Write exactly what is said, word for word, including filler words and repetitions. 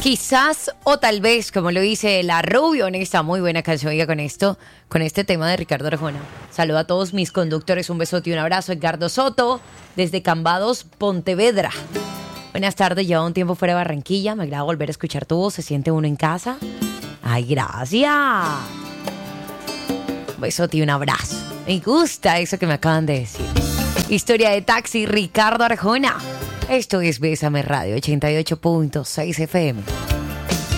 Quizás o tal vez, como lo dice la Rubio en esta muy buena canción, oiga, con esto, con este tema de Ricardo Arjona. Saludo a todos mis conductores, un besote y un abrazo. Edgardo Soto, desde Cambados, Pontevedra. Buenas tardes, llevo un tiempo fuera de Barranquilla, me agrada volver a escuchar tu voz, ¿se siente uno en casa? ¡Ay, gracias! Un besote y un abrazo. Me gusta eso que me acaban de decir. Historia de taxi, Ricardo Arjona. Esto es Bésame Radio ochenta y ocho punto seis F M.